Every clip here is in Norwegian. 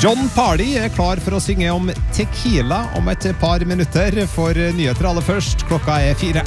John Party klar for å synge om tequila om et par minutter. For nyheter aller først, klokka 4.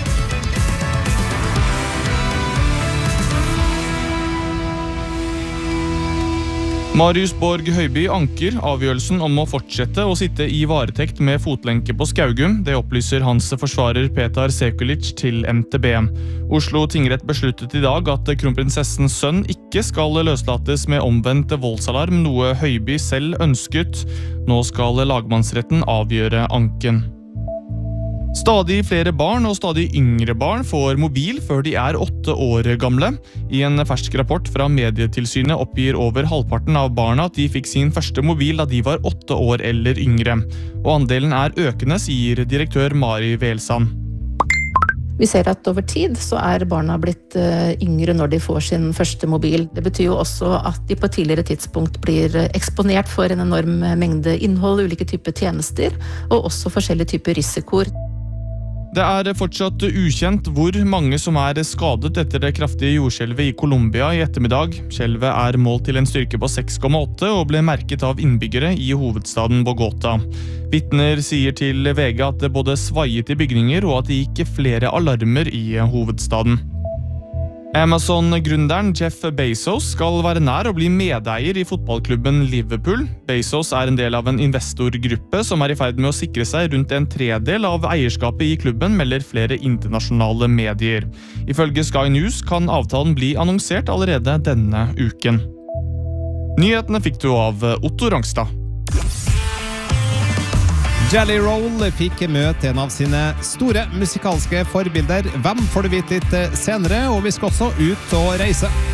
Marius Borg Høiby anker avgjørelsen om å fortsette å sitte i varetekt med fotlenke på Skaugum. Det opplyser hans forsvarer Petar Sekulic til NTB. Oslo tingrett besluttet i dag at kronprinsessens sønn ikke skal løslates med omvendt voldsalarm, noe Høiby selv ønsket. Nå skal lagmannsretten avgjøre anken. Stadig flere barn og stadig yngre barn får mobil før de 8 år gamle. I en fersk rapport fra Medietilsynet oppgir over halvparten av barna at de fikk sin første mobil da de var 8 år eller yngre. Og andelen økende, sier direktør Mari Velsand. Vi ser at over tid så barna blitt yngre når de får sin første mobil. Det betyr jo også at de på et tidligere tidspunkt blir eksponert for en enorm mengde innhold, ulike typer tjenester, og også forskjellige typer risikoer. Det fortsatt ukjent hvor mange som skadet etter det kraftige jordskjelvet i Colombia i ettermiddag. Skjelvet målt til en styrke på 6,8 og ble merket av innbyggere i hovedstaden Bogota. Vitner sier til VG at det både svaiet i bygninger og at det gikk flere alarmer i hovedstaden. Amazon-gründeren Jeff Bezos skal være nær å bli medeier i fotballklubben Liverpool. Bezos en del av en investorgruppe som i ferd med å sikre seg rundt en tredel av eierskapet i klubben, melder flere internasjonale medier. Ifølge Sky News kan avtalen bli annonsert allerede denne uken. Nyhetene fikk du av Otto Rangstad. Jelly Roll fikk møte en av sine store musikalske forbilder. Hvem får du vite litt senere, og vi skal også ut og reise.